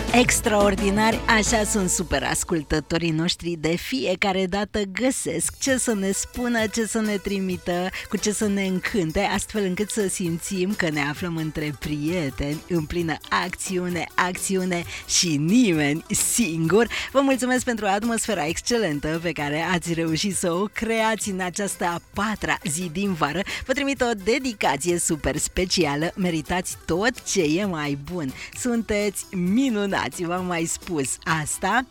Extraordinari, așa sunt super ascultătorii noștri, de fiecare dată găsesc ce să ne spună, ce să ne trimită, cu ce să ne încânte, astfel încât să simțim că ne aflăm între prieteni, în plină acțiune și nimeni singur. Vă mulțumesc pentru atmosfera excelentă pe care ați reușit să o creați în această a patra zi din vară. Vă trimit o dedicație super specială, meritați tot ce e mai bun. Sunteți minunați, v-am mai spus asta.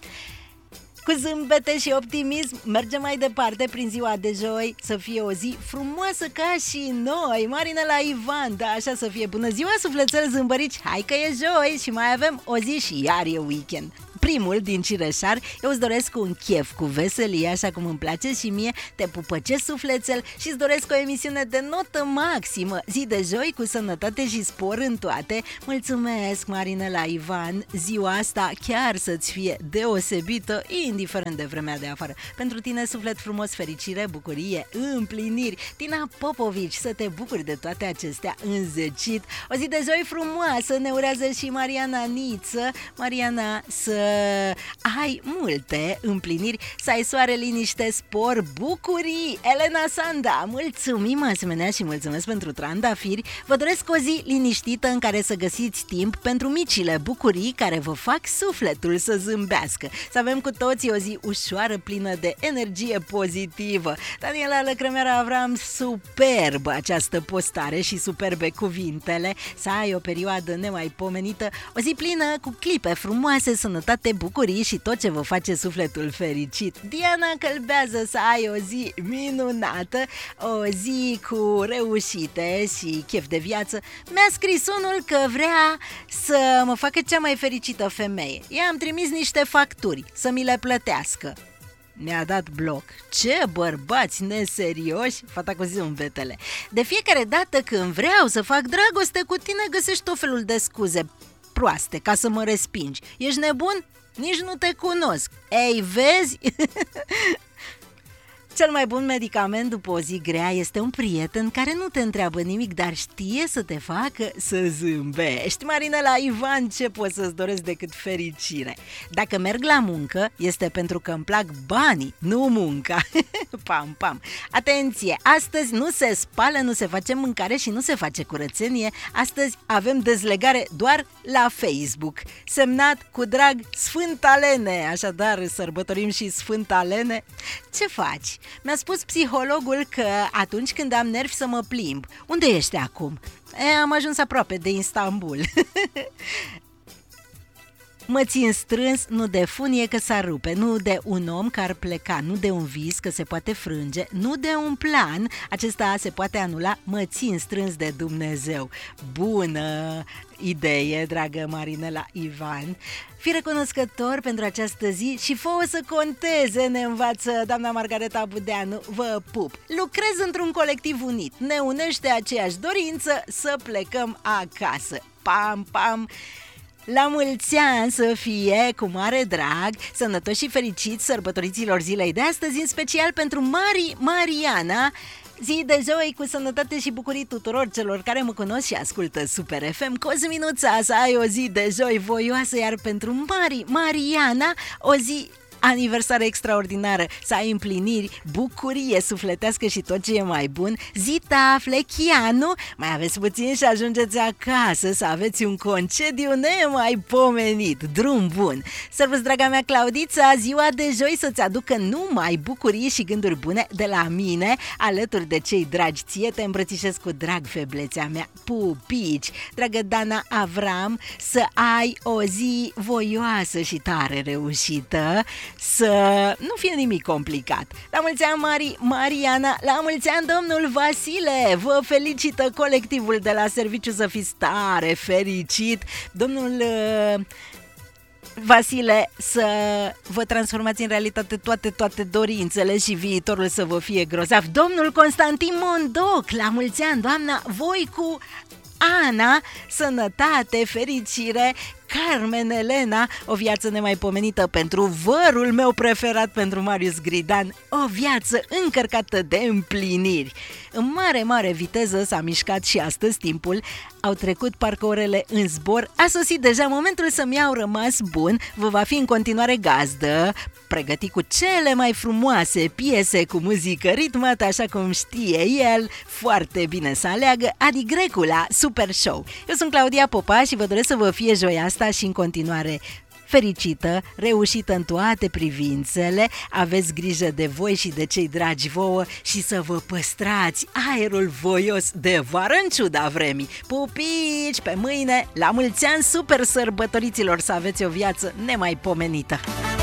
Cu zâmbete și optimism mergem mai departe prin ziua de joi, să fie o zi frumoasă ca și noi. Marinela Ivan, da, așa să fie. Bună ziua, sufletel zâmbărici, hai că e joi și mai avem o zi și iar e weekend. Primul din Cireșar, eu îți doresc un chef cu veselie, așa cum îmi place și mie, te pupăcesc sufletel și îți doresc o emisiune de notă maximă, zi de joi cu sănătate și spor în toate. Mulțumesc, Marinela Ivan, ziua asta chiar să-ți fie deosebită, indiferent de vremea de afară. Pentru tine, suflet frumos, fericire, bucurie, împliniri. Tina Popovici, să te bucuri de toate acestea înzecit. O zi de joi frumoasă ne urează și Mariana Niță. Mariana, să ai multe împliniri, să ai soare, liniște, spor, bucurii. Elena Sanda, mulțumim asemenea și mulțumesc pentru trandafiri. Vă doresc o zi liniștită în care să găsiți timp pentru micile bucurii care vă fac sufletul să zâmbească. Să avem cu toții o zi ușoară, plină de energie pozitivă. Daniela Lăcrămeara Avram, superbă această postare și superbe cuvintele. Să ai o perioadă nemaipomenită, o zi plină cu clipe frumoase, sănătate, bucurii și tot ce vă face sufletul fericit. Diana Călbează, să ai o zi minunată, o zi cu reușite și chef de viață. Mi-a scris unul că vrea să mă facă cea mai fericită femeie. I-am trimis niște facturi să mi le plătească. Mi-a dat bloc. Ce bărbați neserioși, fata cu zâmbetele. De fiecare dată când vreau să fac dragoste cu tine, găsești tot felul de scuze proaste ca să mă respingi. Ești nebun? Nici nu te cunosc. Ei, vezi? Cel mai bun medicament după o zi grea este un prieten care nu te întreabă nimic, dar știe să te facă să zâmbești. Marinela Ivan, ce pot să-ți doresc decât fericire? Dacă merg la muncă, este pentru că îmi plac banii, nu munca. Pam, pam. Atenție, astăzi nu se spală, nu se face mâncare și nu se face curățenie. Astăzi avem dezlegare doar la Facebook. Semnat cu drag Sfânta Lene. Așadar, sărbătorim și Sfânta Lene. Ce faci? Mi-a spus psihologul că atunci când am nervi să mă plimb. Unde ești acum? Am ajuns aproape de Istanbul. Mă țin strâns, nu de funie că s-ar rupe, nu de un om care ar pleca, nu de un vis că se poate frânge, nu de un plan, acesta se poate anula, mă țin strâns de Dumnezeu. Bună idee, dragă Marinela Ivan. Fii recunoscător pentru această zi și fă-o să conteze, ne învață doamna Margareta Budeanu. Vă pup! Lucrez într-un colectiv unit, ne unește aceeași dorință să plecăm acasă. Pam, pam! La mulți ani să fie, cu mare drag, sănătoși și fericiți sărbătoriților zilei de astăzi, în special pentru Mariana. Zi de joi cu sănătate și bucurii tuturor celor care mă cunosc și ascultă Super FM. Cosminuța, să ai o zi de joi voioasă, iar pentru Mariana o zi aniversare extraordinară, să ai împliniri, bucurie sufletească și tot ce e mai bun. Zita Flechianu, mai aveți puțin și ajungeți acasă, să aveți un concediu nemaipomenit. Drum bun! Servus, draga mea Claudița, ziua de joi să-ți aducă numai bucurii și gânduri bune de la mine, alături de cei dragi ție, te îmbrățișez cu drag, feblețea mea, pupici. Dragă Dana Avram, să ai o zi voioasă și tare reușită, să nu fie nimic complicat. La mulți ani, Mariana, la mulți ani, domnul Vasile, vă felicită colectivul de la serviciu, să fiți tare fericit. Domnul Vasile, să vă transformați în realitate toate dorințele și viitorul să vă fie grozav. Domnul Constantin Mondoc, la mulți ani, doamna Voicu Ana, sănătate, fericire, Carmen Elena, o viață nemaipomenită pentru vărul meu preferat, pentru Marius Gridan, o viață încărcată de împliniri. În mare viteză s-a mișcat și astăzi timpul, au trecut parcă orele în zbor, a sosit deja momentul să-mi iau rămas bun, vă va fi în continuare gazdă, pregătit cu cele mai frumoase piese cu muzică ritmată, așa cum știe el foarte bine să aleagă, Adi Grecu la Super Show. Eu sunt Claudia Popa și vă doresc să vă fie joia asta și în continuare fericită, reușită în toate privințele, aveți grijă de voi și de cei dragi vouă și să vă păstrați aerul voios de vară în ciuda vremii. Pupici, pe mâine, la mulți ani super sărbătoriților, să aveți o viață nemaipomenită!